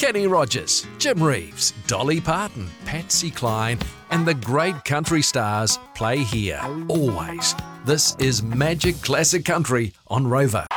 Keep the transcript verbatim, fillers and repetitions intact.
Kenny Rogers, Jim Reeves, Dolly Parton, Patsy Cline, and the great country stars play here, always. This is Magic Classic Country on Rover.